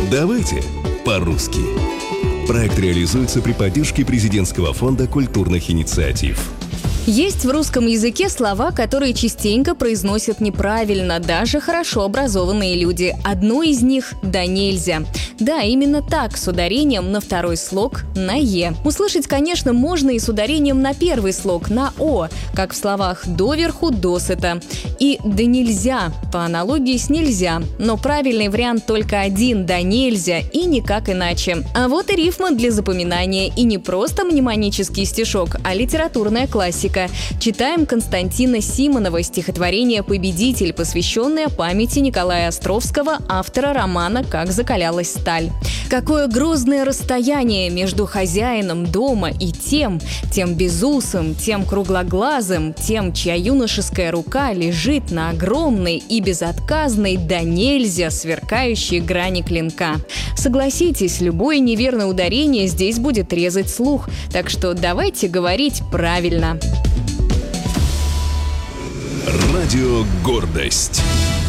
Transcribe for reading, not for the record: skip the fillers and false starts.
Давайте по-русски. Проект реализуется при поддержке Президентского фонда культурных инициатив. Есть в русском языке слова, которые частенько произносят неправильно, даже хорошо образованные люди. Одно из них – «да нельзя». Да, именно так, с ударением на второй слог на «е». Услышать, конечно, можно и с ударением на первый слог на «о», как в словах «доверху», «досыта». И «да нельзя» по аналогии с «нельзя». Но правильный вариант только один – «да нельзя» и никак иначе. А вот и рифма для запоминания. И не просто мнемонический стишок, а литературная классика. Читаем Константина Симонова стихотворение «Победитель», посвященное памяти Николая Островского, автора романа «Как закалялась сталь». Какое грозное расстояние между хозяином дома и тем безусым, тем круглоглазым, тем, чья юношеская рука лежит на огромной и безотказной да нельзя сверкающей грани клинка. Согласитесь, любое неверное ударение здесь будет резать слух, так что давайте говорить правильно. Радио «Гордость».